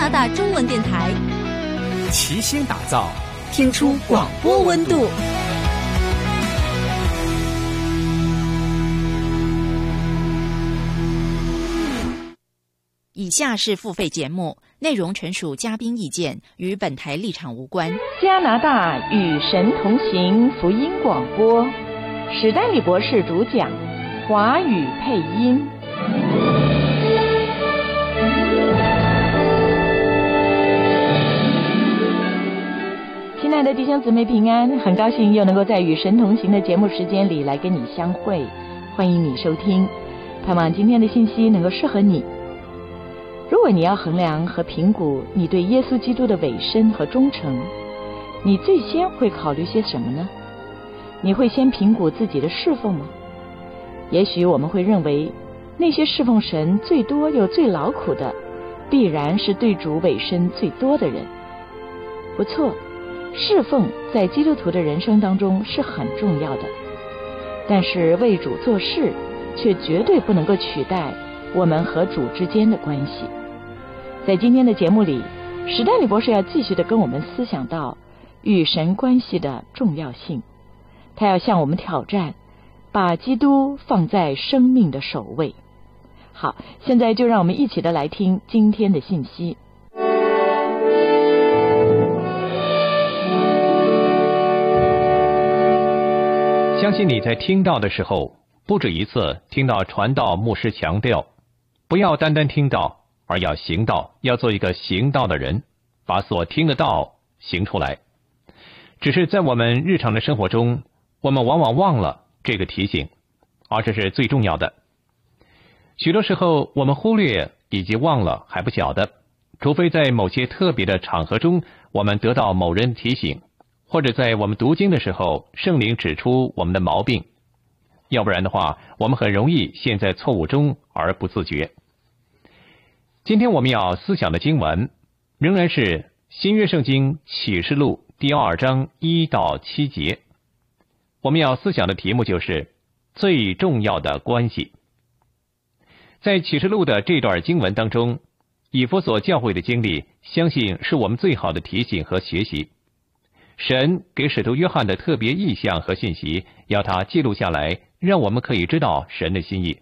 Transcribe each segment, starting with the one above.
拿大中文电台， 齐心打造， 听出广播温度。 以下是付费节目，内容纯属嘉宾意见，与本台立场无关。 加拿大与神同行福音广播，史丹利博士主讲，华语配音。亲爱的弟兄姊妹平安，很高兴又能够在与神同行的节目时间里来跟你相会，欢迎你收听，盼望今天的信息能够适合你。如果你要衡量和评估你对耶稣基督的委身和忠诚，你最先会考虑些什么呢？你会先评估自己的侍奉吗？也许我们会认为，那些侍奉神最多又最劳苦的，必然是对主委身最多的人。不错，侍奉在基督徒的人生当中是很重要的，但是为主做事却绝对不能够取代我们和主之间的关系。在今天的节目里，史丹利博士要继续的跟我们思想到与神关系的重要性，他要向我们挑战，把基督放在生命的首位。好，现在就让我们一起的来听今天的信息。 相信你在听到的时候，不止一次听到传道牧师强调，不要单单听到，而要行道，要做一个行道的人，把所听的道行出来。只是在我们日常的生活中，我们往往忘了这个提醒，而这是最重要的。许多时候我们忽略以及忘了还不晓得，除非在某些特别的场合中，我们得到某人提醒，或者在我们读经的时候，圣灵指出我们的毛病，要不然的话，我们很容易陷在错误中而不自觉。今天我们要思想的经文仍然是新约圣经启示录第2章1到7节。我们要思想的题目就是最重要的关系。在启示录的这段经文当中，以弗所教会的经历，相信是我们最好的提醒和学习。神给使徒约翰的特别意象和信息，要他记录下来，让我们可以知道神的心意。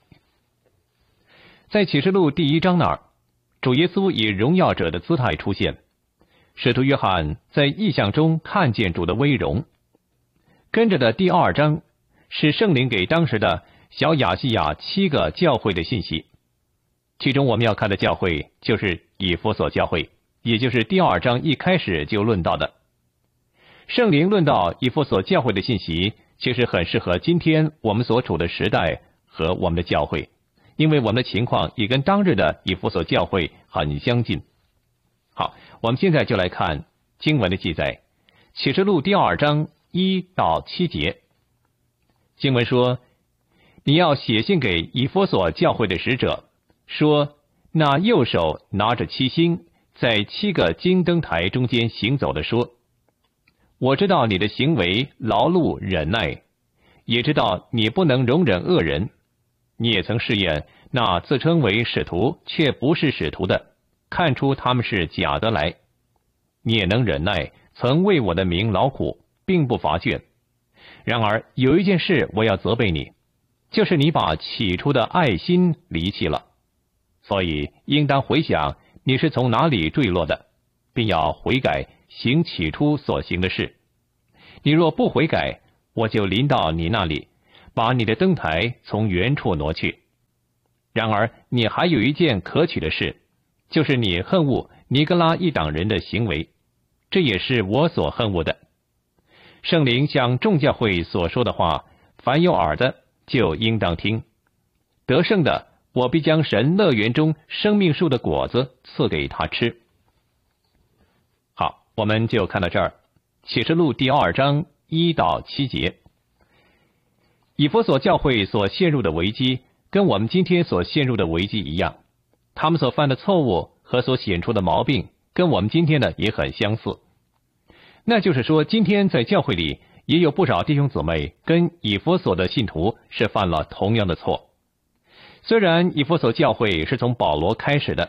在启示录第1章那儿，主耶稣以荣耀者的姿态出现，使徒约翰在异象中看见主的威荣。跟着的第2章是圣灵给当时的小亚细亚7个教会的信息，其中我们要看的教会就是以弗所教会，也就是第2章一开始就论到的。圣灵论到以弗所教会的信息，其实很适合今天我们所处的时代和我们的教会，因为我们的情况也跟当日的以弗所教会很相近。好，我们现在就来看经文的记载，启示录第2章1到7节。经文说，你要写信给以弗所教会的使者，说，那右手拿着7星，在7个金灯台中间行走的说，我知道你的行为劳碌忍耐，也知道你不能容忍恶人，你也曾试验那自称为使徒却不是使徒的，看出他们是假的来。你也能忍耐，曾为我的名劳苦，并不乏倦。然而有一件事我要责备你，就是你把起初的爱心离弃了。所以应当回想你是从哪里坠落的，并要悔改，行起初所行的事。你若不悔改，我就临到你那里，把你的灯台从原处挪去。然而你还有一件可取的事，就是你恨恶尼格拉一党人的行为，这也是我所恨恶的。圣灵向众教会所说的话，凡有耳的就应当听。得胜的，我必将神乐园中生命树的果子赐给他吃。好，我们就看到这儿，启示录第2章1到7节。以弗所教会所陷入的危机，跟我们今天所陷入的危机一样，他们所犯的错误和所显出的毛病，跟我们今天的也很相似。那就是说，今天在教会里也有不少弟兄姊妹跟以弗所的信徒是犯了同样的错。虽然以弗所教会是从保罗开始的，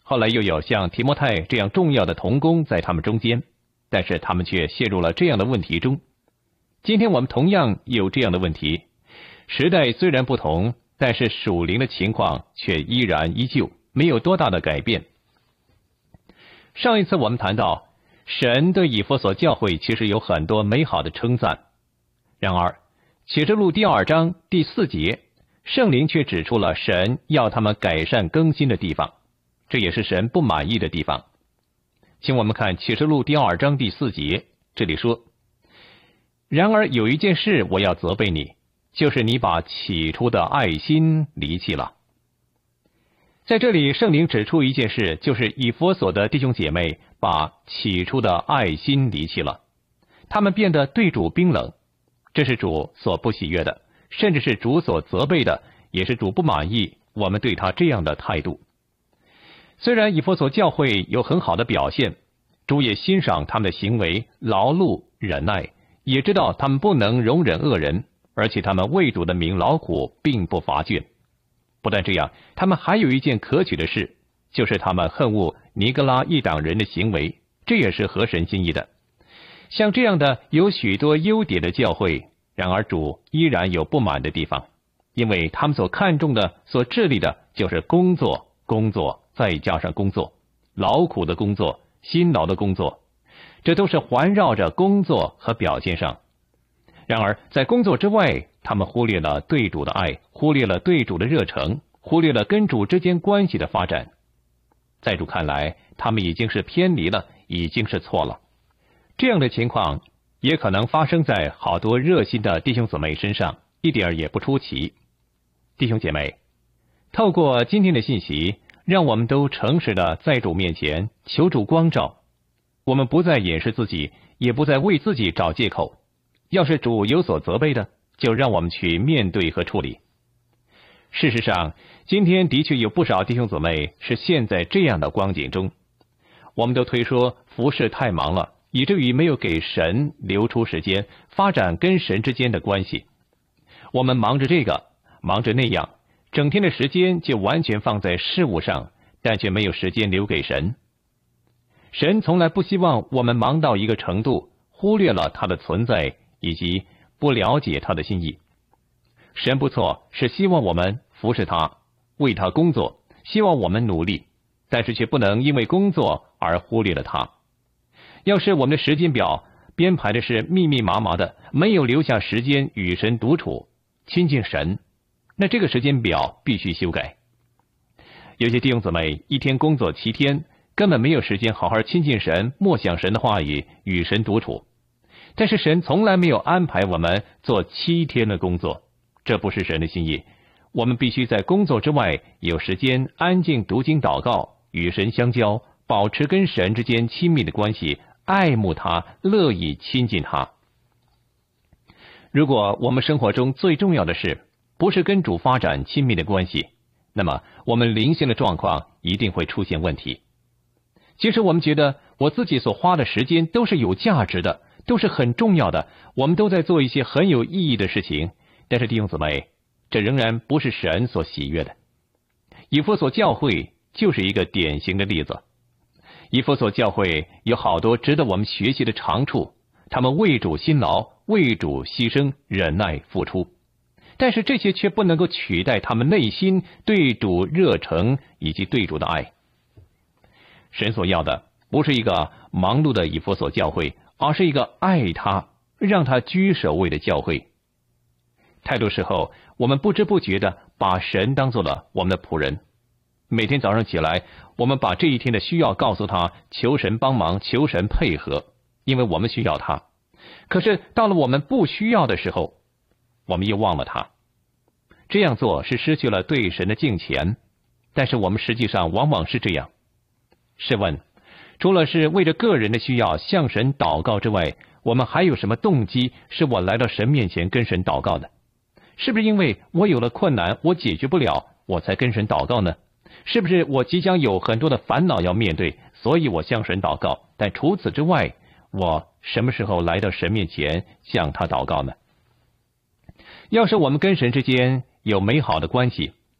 后来又有像提摩太这样重要的同工在他们中间，但是他们却陷入了这样的问题中。今天我们同样有这样的问题，时代虽然不同，但是属灵的情况却依然依旧，没有多大的改变。上一次我们谈到，神对以弗所教会其实有很多美好的称赞，然而启示录第2章第4节，圣灵却指出了神要他们改善更新的地方，这也是神不满意的地方。请我们看启示录第2章第4节，这里说：然而有一件事我要责备你，就是你把起初的爱心离弃了。在这里圣灵指出一件事，就是以弗所的弟兄姐妹把起初的爱心离弃了，他们变得对主冰冷，这是主所不喜悦的，甚至是主所责备的，也是主不满意我们对他这样的态度。虽然以弗所教会有很好的表现，主也欣赏他们的行为，劳碌忍耐，也知道他们不能容忍恶人，而且他们为主的名劳苦，并不乏倦。不但这样，他们还有一件可取的事，就是他们恨恶尼格拉一党人的行为，这也是合神心意的。像这样的有许多优点的教会，然而主依然有不满的地方，因为他们所看重的、所致力的就是工作，工作再加上工作，劳苦的工作，辛劳的工作，这都是环绕着工作和表现上。然而在工作之外，他们忽略了对主的爱，忽略了对主的热诚，忽略了跟主之间关系的发展。在主看来，他们已经是偏离了，已经是错了。这样的情况也可能发生在好多热心的弟兄姊妹身上，一点也不出奇。弟兄姐妹，透过今天的信息，让我们都诚实的在主面前求主光照，我们不再掩饰自己，也不再为自己找借口。要是主有所责备的，就让我们去面对和处理。事实上，今天的确有不少弟兄姊妹是陷在这样的光景中。我们都推说服事太忙了，以至于没有给神留出时间发展跟神之间的关系。我们忙着这个，忙着那样，整天的时间就完全放在事物上，但却没有时间留给神。神从来不希望我们忙到一个程度，忽略了他的存在，以及不了解他的心意。神不错，是希望我们服侍他，为他工作，希望我们努力，但是却不能因为工作而忽略了他。要是我们的时间表编排的是密密麻麻的，没有留下时间与神独处，亲近神，那这个时间表必须修改。有些弟兄姊妹一天工作7天，根本没有时间好好亲近神，默想神的话语，与神独处。但是神从来没有安排我们做7天的工作，这不是神的心意。我们必须在工作之外有时间安静读经祷告，与神相交，保持跟神之间亲密的关系，爱慕他，乐意亲近他。如果我们生活中最重要的事不是跟主发展亲密的关系，那么我们灵性的状况一定会出现问题。其实我们觉得我自己所花的时间都是有价值的，都是很重要的，我们都在做一些很有意义的事情，但是弟兄姊妹，这仍然不是神所喜悦的。以弗所教会就是一个典型的例子。以弗所教会有好多值得我们学习的长处，他们为主辛劳，为主牺牲，忍耐付出，但是这些却不能够取代他们内心对主热诚以及对主的爱。神所要的不是一个忙碌的以弗所教会，而是一个爱他，让他居首位的教会。太多时候我们不知不觉地把神当作了我们的仆人，每天早上起来，我们把这一天的需要告诉他，求神帮忙，求神配合，因为我们需要他。可是到了我们不需要的时候，我们又忘了他。这样做是失去了对神的敬虔，但是我们实际上往往是这样。试问，除了是为着个人的需要向神祷告之外，我们还有什么动机是我来到神面前跟神祷告的？是不是因为我有了困难，我解决不了，我才跟神祷告呢？是不是我即将有很多的烦恼要面对，所以我向神祷告？但除此之外，我什么时候来到神面前向他祷告呢？要是我们跟神之间有美好的关系，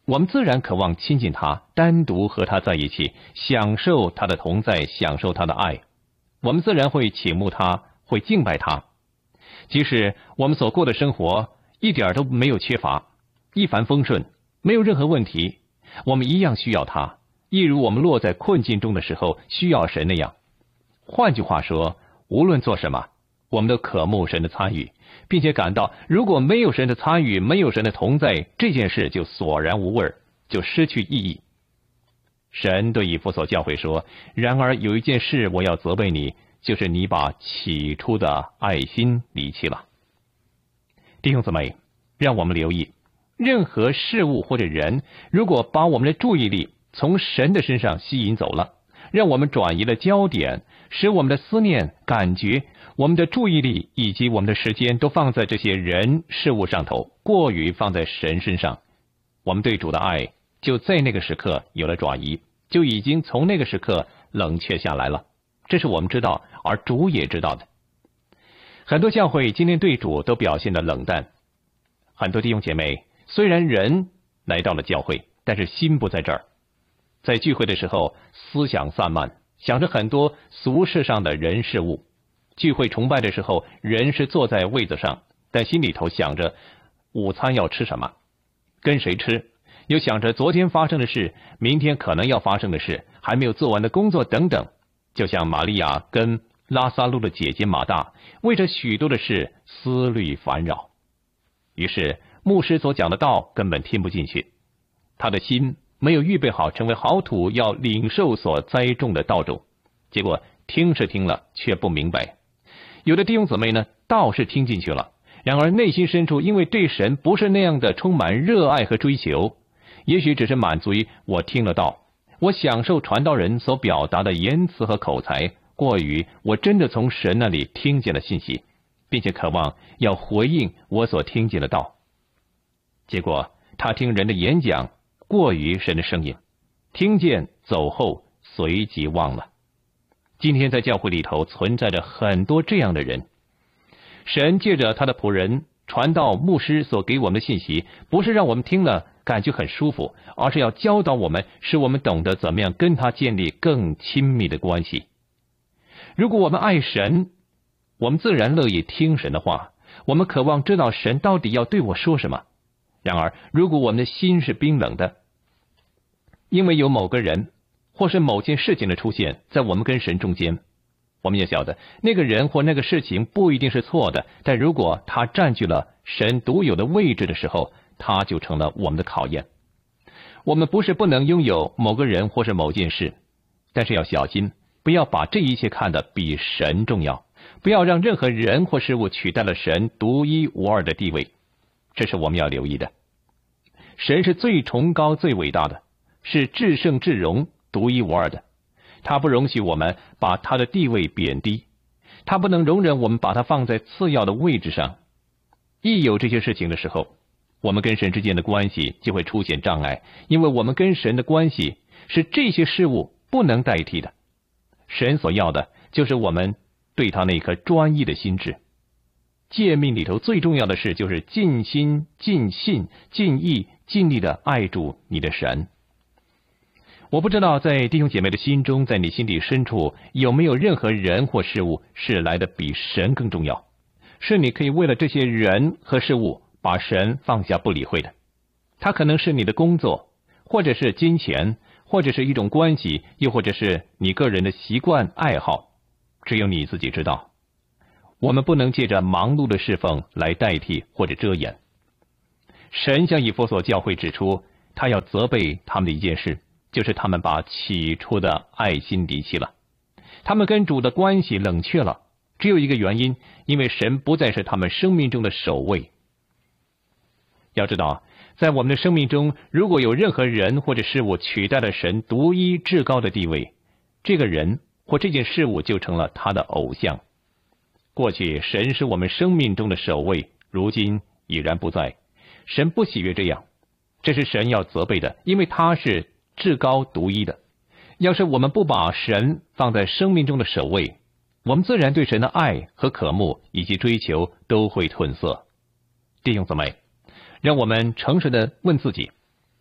我们自然渴望亲近他，单独和他在一起，享受他的同在，享受他的爱。我们自然会倾慕他，会敬拜他。即使我们所过的生活一点都没有缺乏，一帆风顺，没有任何问题，我们一样需要他，一如我们落在困境中的时候需要神那样。换句话说，无论做什么，我们都渴慕神的参与，并且感到如果没有神的参与，没有神的同在，这件事就索然无味，就失去意义。神对以弗所教会说，然而有一件事我要责备你，就是你把起初的爱心离弃了。弟兄姊妹，让我们留意，任何事物或者人，如果把我们的注意力从神的身上吸引走了，让我们转移了焦点，使我们的思念、感觉、我们的注意力以及我们的时间都放在这些人事物上头，过于放在神身上，我们对主的爱就在那个时刻有了转移，就已经从那个时刻冷却下来了。这是我们知道，而主也知道的。很多教会今天对主都表现得冷淡，很多弟兄姐妹虽然人来到了教会，但是心不在这儿。在聚会的时候，思想散漫，想着很多俗世上的人事物；聚会崇拜的时候，人是坐在位子上，但心里头想着午餐要吃什么，跟谁吃，又想着昨天发生的事，明天可能要发生的事，还没有做完的工作等等。就像玛利亚跟拉撒路的姐姐马大，为着许多的事思虑烦扰。于是牧师所讲的道根本听不进去，他的心没有预备好成为好土，要领受所栽种的道种，结果听是听了，却不明白。有的弟兄姊妹呢，道是听进去了，然而内心深处因为对神不是那样的充满热爱和追求，也许只是满足于我听了道，我享受传道人所表达的言辞和口才，过于我真的从神那里听见了信息，并且渴望要回应我所听见的道。结果他听人的演讲过于神的声音，听见走后随即忘了。今天在教会里头存在着很多这样的人，神借着他的仆人传道牧师所给我们的信息，不是让我们听了感觉很舒服，而是要教导我们，使我们懂得怎么样跟他建立更亲密的关系。如果我们爱神，我们自然乐意听神的话，我们渴望知道神到底要对我说什么。然而如果我们的心是冰冷的，因为有某个人或是某件事情的出现在我们跟神中间，我们也晓得那个人或那个事情不一定是错的，但如果他占据了神独有的位置的时候，他就成了我们的考验。我们不是不能拥有某个人或是某件事，但是要小心，不要把这一切看得比神重要，不要让任何人或事物取代了神独一无二的地位，这是我们要留意的。神是最崇高最伟大的，是至圣至荣独一无二的，他不容许我们把他的地位贬低，他不能容忍我们把他放在次要的位置上。一有这些事情的时候，我们跟神之间的关系就会出现障碍，因为我们跟神的关系是这些事物不能代替的。神所要的就是我们对他那颗专一的心智。诫命里头最重要的事就是尽心、尽性、尽意、尽力的爱主你的神。我不知道在弟兄姐妹的心中，在你心底深处有没有任何人或事物是来的比神更重要，是你可以为了这些人和事物把神放下不理会的。它可能是你的工作，或者是金钱，或者是一种关系，又或者是你个人的习惯爱好，只有你自己知道。我们不能借着忙碌的侍奉来代替或者遮掩。神向以弗所教会指出，他要责备他们的一件事，就是他们把起初的爱心离弃了，他们跟主的关系冷却了。只有一个原因，因为神不再是他们生命中的首位。要知道，在我们的生命中，如果有任何人或者事物取代了神独一至高的地位，这个人或这件事物就成了他的偶像。过去神是我们生命中的首位，如今已然不在。神不喜悦这样，这是神要责备的，因为他是至高独一的。要是我们不把神放在生命中的首位，我们自然对神的爱和渴慕以及追求都会褪色。弟兄姊妹，让我们诚实地问自己，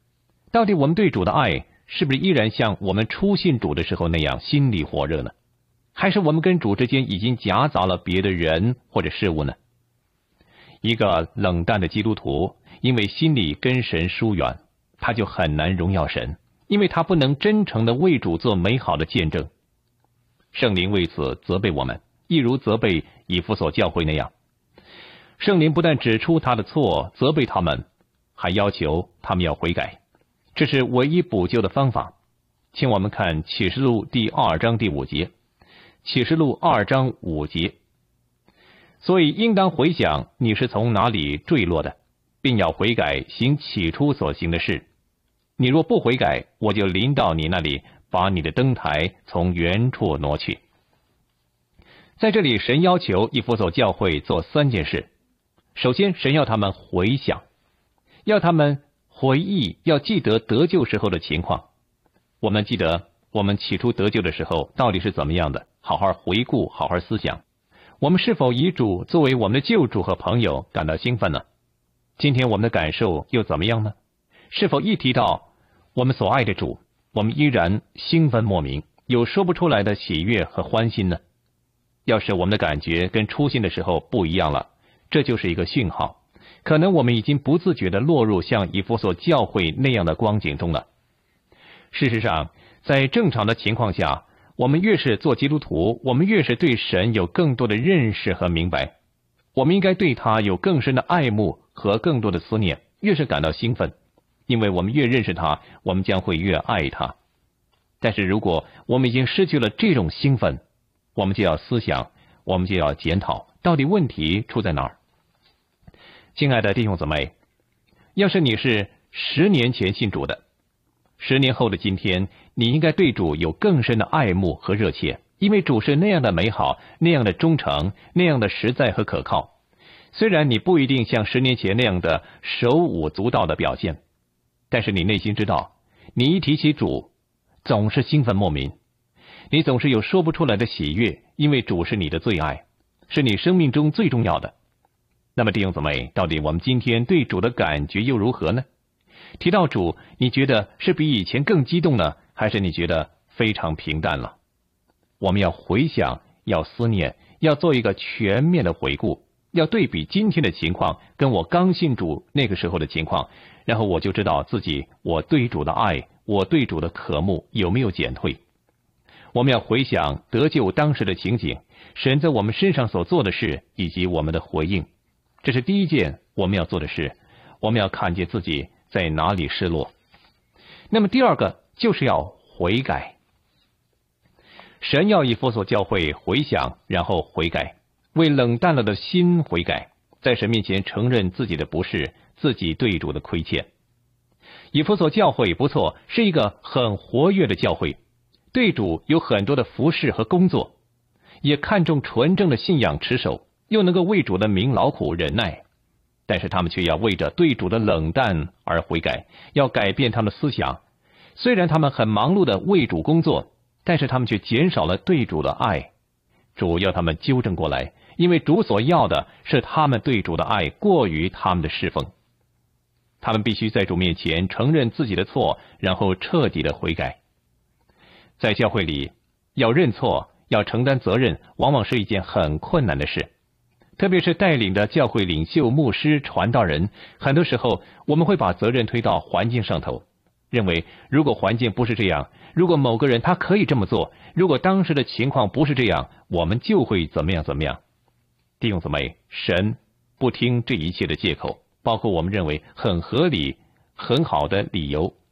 到底我们对主的爱是不是依然像我们初信主的时候那样心里火热呢？还是我们跟主之间已经夹杂了别的人或者事物呢？一个冷淡的基督徒，因为心里跟神疏远，他就很难荣耀神，因为他不能真诚的为主做美好的见证。圣灵为此责备我们，一如责备以弗所教会那样。圣灵不但指出他的错，责备他们，还要求他们要悔改，这是唯一补救的方法。请我们看启示录第2章第5节。启示录2章5节，所以应当回想你是从哪里坠落的，并要悔改，行起初所行的事。你若不悔改，我就临到你那里，把你的灯台从原处挪去。在这里，神要求以弗所教会做3件事。首先，神要他们回想，要他们回忆，要记得得救时候的情况。我们记得我们起初得救的时候到底是怎么样的，好好回顾，好好思想。我们是否以主作为我们的救主和朋友感到兴奋呢？今天我们的感受又怎么样呢？是否一提到我们所爱的主，我们依然兴奋莫名，有说不出来的喜悦和欢欣呢？要是我们的感觉跟初信的时候不一样了，这就是一个讯号，可能我们已经不自觉地落入像以弗所教会那样的光景中了。事实上，在正常的情况下，我们越是做基督徒，我们越是对神有更多的认识和明白，我们应该对他有更深的爱慕和更多的思念，越是感到兴奋，因为我们越认识他，我们将会越爱他。但是如果我们已经失去了这种兴奋，我们就要思想，我们就要检讨，到底问题出在哪儿？亲爱的弟兄姊妹，要是你是10年前信主的，10年后的今天，你应该对主有更深的爱慕和热切，因为主是那样的美好，那样的忠诚，那样的实在和可靠。虽然你不一定像10年前那样的手舞足蹈的表现，但是你内心知道，你一提起主，总是兴奋莫名，你总是有说不出来的喜悦，因为主是你的最爱，是你生命中最重要的。那么弟兄姊妹，到底我们今天对主的感觉又如何呢？提到主，你觉得是比以前更激动呢，还是你觉得非常平淡了？我们要回想，要思念，要做一个全面的回顾，要对比今天的情况跟我刚信主那个时候的情况，然后我就知道自己我对主的爱，我对主的渴慕有没有减退。我们要回想得救当时的情景，神在我们身上所做的事，以及我们的回应。这是第一件我们要做的事，我们要看见自己在哪里失落。那么第二个就是要悔改。神要以弗所教会回想，然后悔改，为冷淡了的心悔改，在神面前承认自己的不是，自己对主的亏欠。以弗所教会不错，是一个很活跃的教会，对主有很多的服事和工作，也看重纯正的信仰持守，又能够为主的名劳苦忍耐。但是他们却要为着对主的冷淡而悔改，要改变他们的思想。虽然他们很忙碌的为主工作，但是他们却减少了对主的爱。主要他们纠正过来，因为主所要的是他们对主的爱过于他们的侍奉。他们必须在主面前承认自己的错，然后彻底的悔改。在教会里，要认错，要承担责任，往往是一件很困难的事。特别是带领的教会领袖、牧师、传道人，很多时候我们会把责任推到环境上头，认为如果环境不是这样，如果某个人他可以这么做，如果当时的情况不是这样，我们就会怎么样怎么样。弟兄姊妹，神不听这一切的借口，包括我们认为很合理、很好的理由，